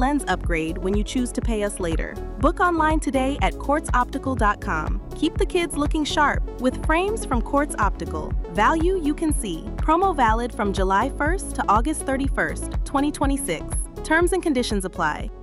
lens upgrade when you choose to pay us later. Book online today at quartzoptical.com. Keep the kids looking sharp with frames from Quartz Optical. Value you can see. Promo valid from July 1st to August 31st, 2026. Terms and conditions apply.